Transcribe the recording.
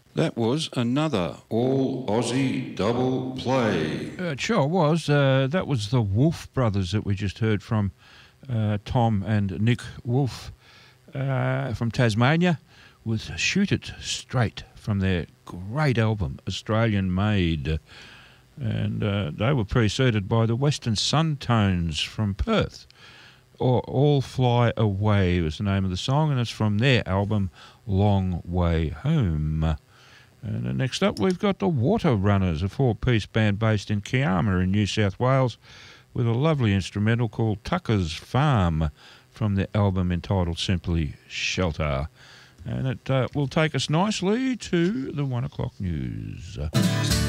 That was another all Aussie double play. It sure was. That was the Wolf Brothers that we just heard from, Tom and Nick Wolf from Tasmania, with Shoot It Straight from their great album, Australian Made. And they were preceded by the Western Suntones from Perth. Or All Fly Away was the name of the song, and it's from their album Long Way Home. And next up we've got the Water Runners, a four-piece band based in Kiama in New South Wales, with a lovely instrumental called Tucker's Farm from their album entitled simply Shelter. And it will take us nicely to the 1 o'clock news.